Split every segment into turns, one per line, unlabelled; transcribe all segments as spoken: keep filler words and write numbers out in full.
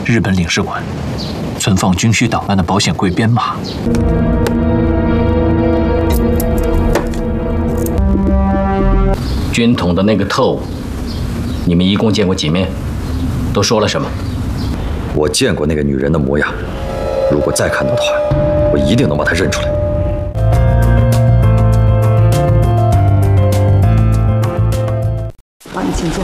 日本领事馆存放军需档案的保险柜编码。
军统的那个特务，你们一共见过几面？都说了什么？
我见过那个女人的模样，如果再看到的话，我一定能把她认出来。
好，你请坐。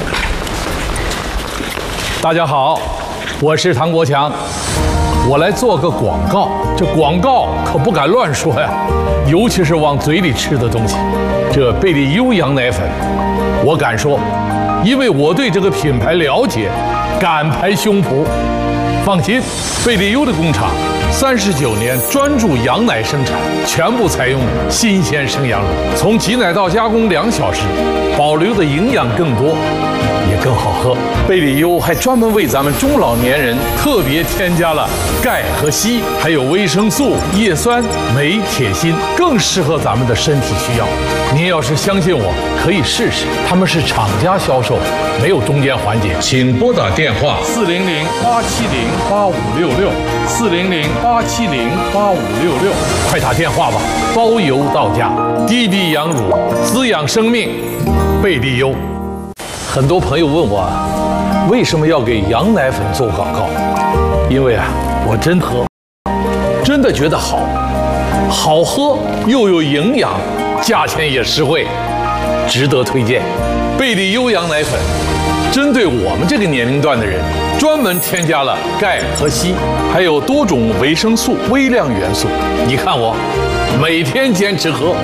大家好，我是唐国强，我来做个广告。这广告可不敢乱说呀，尤其是往嘴里吃的东西。这贝利优羊奶粉，我敢说，因为我对这个品牌了解，敢拍胸脯。放心，贝利优的工厂三十九年专注羊奶生产，全部采用新鲜生羊乳，从挤奶到加工两小时，保留的营养更多，也更好喝。贝利优还专门为咱们中老年人特别添加了钙和硒，还有维生素、叶酸、镁、铁、锌，更适合咱们的身体需要。您要是相信我，可以试试。他们是厂家销售，没有中间环节。请拨打电话四零零八七零八五六六四零零八七零八五六六，快打电话吧，包邮到家。滴滴羊乳，滋养生命，贝利优。很多朋友问我，为什么要给羊奶粉做广告？因为啊，我真喝，真的觉得好，好喝又有营养，价钱也实惠，值得推荐。贝利优羊奶粉针对我们这个年龄段的人，专门添加了钙和硒，还有多种维生素、微量元素。你看我每天坚持喝。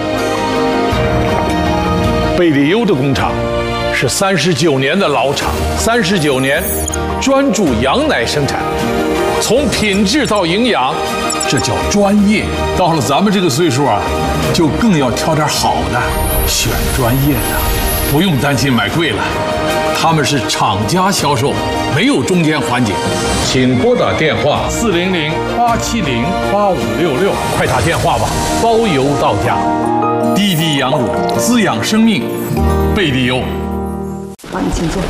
贝利优的工厂是三十九年的老厂，三十九年专注羊奶生产，从品质到营养，这叫专业。到了咱们这个岁数啊，就更要挑点好的，选专业的，不用担心买贵了。他们是厂家销售，没有中间环节。请拨打电话四零零八七零八五六六，快打电话吧，包邮到家。滴滴羊乳，滋养生命，贝利优。
好，你请坐。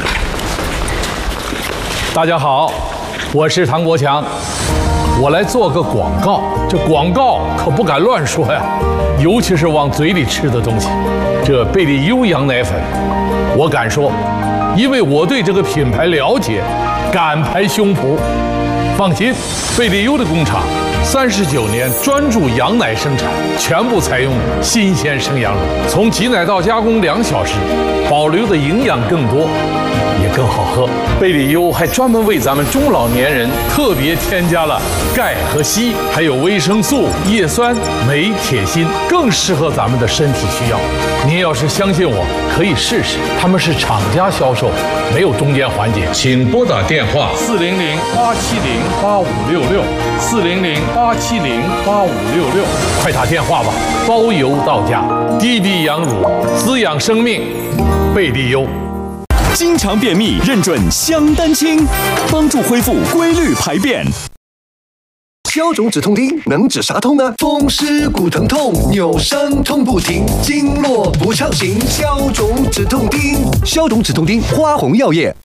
大家好，我是唐国强，我来做个广告。这广告可不敢乱说呀，尤其是往嘴里吃的东西。这贝利优羊奶粉，我敢说，因为我对这个品牌了解，敢拍胸脯。放心，贝利优的工厂三十九年专注羊奶生产，全部采用新鲜生羊乳，从挤奶到加工两小时，保留的营养更多，也更好喝。贝利优还专门为咱们中老年人特别添加了钙和硒，还有维生素、叶酸、镁、铁、锌，更适合咱们的身体需要。您要是相信我，可以试试。他们是厂家销售，没有中间环节。请拨打电话四零零八七零八五六六四零零八七零八五六六，快打电话吧，包邮到家。滴滴羊乳，滋养生命，贝利优。
经常便秘，认准香丹清，帮助恢复规律排便。
消肿止痛丁能止啥痛呢？风湿骨疼痛，扭伤痛不停，经络不畅行，消肿止痛丁。消肿止痛丁，花红药业。